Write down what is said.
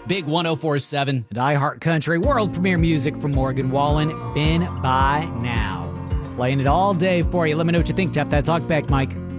Big 1047. And iHeart Country, world premiere music from Morgan Wallen, Been By Now. Playing it all day for you. Let me know what you think. Tap that talk back, Mike.